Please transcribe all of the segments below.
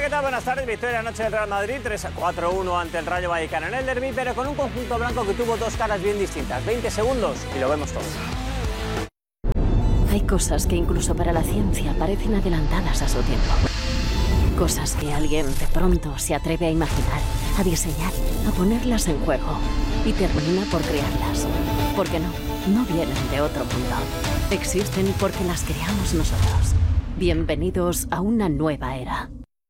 ¿qué tal? Buenas tardes. Victoria anoche del Real Madrid, 3-4-1 ante el Rayo Vallecano en el derbi, pero con un conjunto blanco que tuvo dos caras bien distintas. 20 segundos y lo vemos todo. Hay cosas que incluso para la ciencia parecen adelantadas a su tiempo. Cosas que alguien de pronto se atreve a imaginar, a diseñar, a ponerlas en juego y termina por crearlas. Porque no vienen de otro mundo. Existen porque las creamos nosotros. Bienvenidos a una nueva era.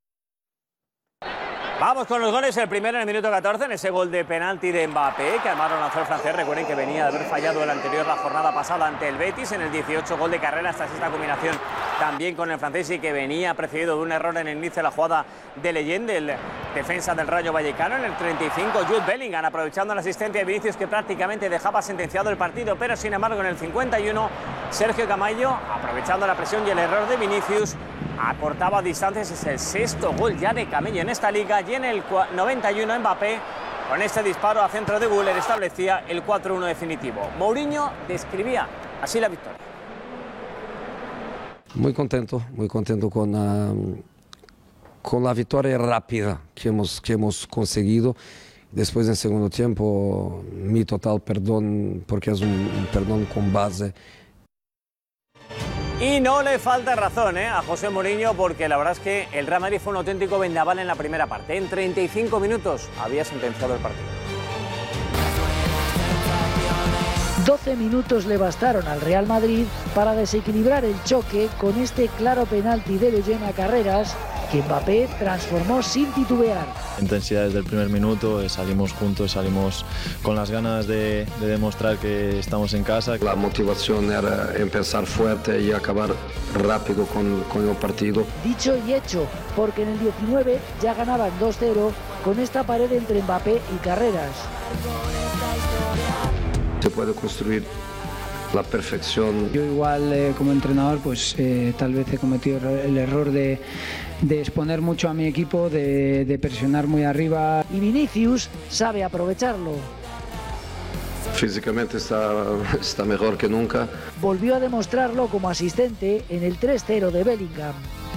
Vamos con los goles. El primero en el minuto 14, en ese gol de penalti de Mbappé, que armaron a hacer francés. Recuerden que venía de haber fallado el anterior la jornada pasada ante el Betis. En el 18, gol de carrera. Esta sexta combinación también con el francés y que venía precedido de un error en el inicio de la jugada de Leyen, del defensa del Rayo Vallecano. En el 35, Jude Bellingham, aprovechando la asistencia de Vinicius, que prácticamente dejaba sentenciado el partido. Pero sin embargo, en el 51, Sergio Camayo, aprovechando la presión y el error de Vinicius, acortaba distancias. Es el sexto gol ya de Camello en esta liga. Y en el 91, Mbappé, con este disparo a centro de Güler, establecía el 4-1 definitivo. Mourinho describía así la victoria. Muy contento con la victoria rápida que hemos conseguido. Después, en segundo tiempo, mi total perdón, porque es un perdón con base. Y no le falta razón a José Mourinho, porque la verdad es que el Real Madrid fue un auténtico vendaval en la primera parte. En 35 minutos había sentenciado el partido. 12 minutos le bastaron al Real Madrid para desequilibrar el choque con este claro penalti de Leyen a Carreras, que Mbappé transformó sin titubear. Intensidad desde el primer minuto, salimos juntos, salimos con las ganas de demostrar que estamos en casa. La motivación era empezar fuerte y acabar rápido con el partido. Dicho y hecho, porque en el 19 ya ganaban 2-0 con esta pared entre Mbappé y Carreras. Se puede construir la perfección. Yo igual como entrenador pues tal vez he cometido el error de exponer mucho a mi equipo, de presionar muy arriba. Y Vinicius sabe aprovecharlo. Físicamente está mejor que nunca. Volvió a demostrarlo como asistente en el 3-0 de Bellingham.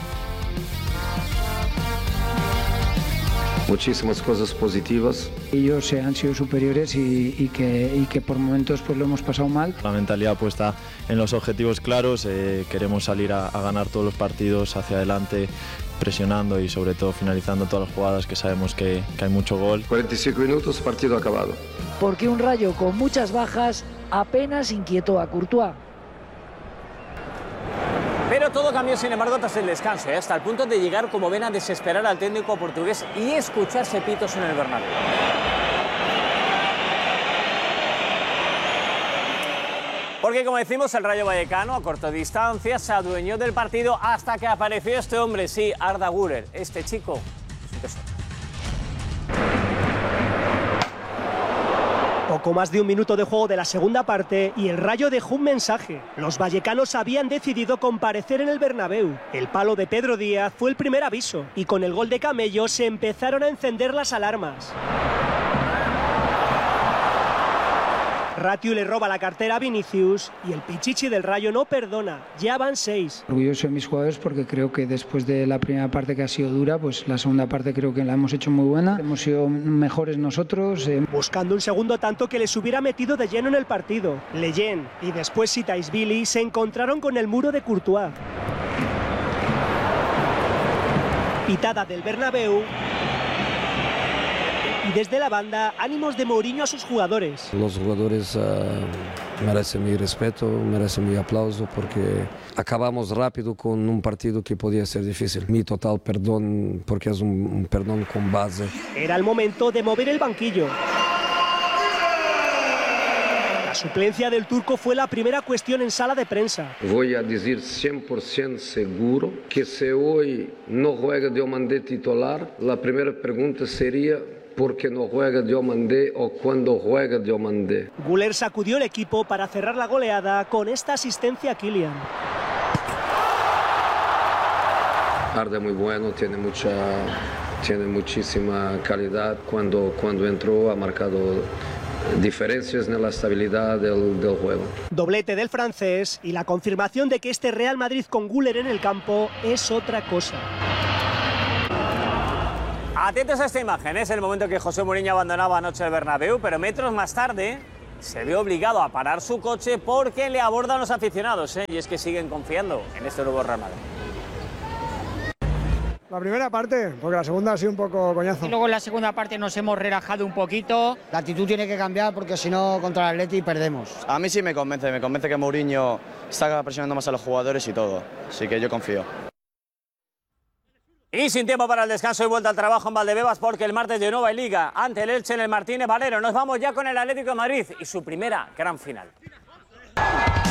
Muchísimas cosas positivas. Ellos han sido superiores y que por momentos pues lo hemos pasado mal. La mentalidad puesta en los objetivos claros, queremos salir a ganar todos los partidos hacia adelante, presionando y sobre todo finalizando todas las jugadas, que sabemos que hay mucho gol. 45 minutos, partido acabado. Porque un Rayo con muchas bajas apenas inquietó a Courtois. Pero todo cambió, sin embargo, tras el descanso, hasta el punto de llegar, como ven, a desesperar al técnico portugués y escucharse pitos en el Bernabéu. Porque, como decimos, el Rayo Vallecano a corta distancia se adueñó del partido hasta que apareció este hombre, sí, Arda Güler. Este chico es un tesoro. Poco más de un minuto de juego de la segunda parte y el Rayo dejó un mensaje. Los vallecanos habían decidido comparecer en el Bernabéu. El palo de Pedro Díaz fue el primer aviso y con el gol de Camello se empezaron a encender las alarmas. Ratiu le roba la cartera a Vinicius y el Pichichi del Rayo no perdona. Ya van 6. Orgulloso de mis jugadores porque creo que después de la primera parte, que ha sido dura, pues la segunda parte creo que la hemos hecho muy buena. Hemos sido mejores nosotros. Buscando un segundo tanto que les hubiera metido de lleno en el partido. Leyen y después Sitaisvili se encontraron con el muro de Courtois. Pitada del Bernabéu. Y desde la banda, ánimos de Mourinho a sus jugadores. Los jugadores merecen mi respeto, merecen mi aplauso, porque acabamos rápido con un partido que podía ser difícil. Mi total perdón, porque es un perdón con base. Era el momento de mover el banquillo. La suplencia del turco fue la primera cuestión en sala de prensa. Voy a decir 100% seguro que si hoy no juega Diomandé titular, la primera pregunta sería: ¿por qué no juega Diomandé o cuándo juega Diomandé? Güler sacudió el equipo para cerrar la goleada con esta asistencia a Kylian. Arda muy bueno, tiene muchísima calidad. Cuando entró ha marcado diferencias en la estabilidad del juego. Doblete del francés y la confirmación de que este Real Madrid con Güler en el campo es otra cosa. Atentos a esta imagen, es el momento que José Mourinho abandonaba anoche el Bernabéu, pero metros más tarde se ve obligado a parar su coche porque le abordan los aficionados, y es que siguen confiando en este nuevo Real Madrid. La primera parte, porque la segunda ha sido un poco coñazo. Y luego en la segunda parte nos hemos relajado un poquito. La actitud tiene que cambiar porque si no contra el Atleti perdemos. A mí sí me convence que Mourinho está presionando más a los jugadores y todo, así que yo confío. Y sin tiempo para el descanso y vuelta al trabajo en Valdebebas porque el martes de nuevo hay Liga ante el Elche en el Martínez Valero. Nos vamos ya con el Atlético de Madrid y su primera gran final.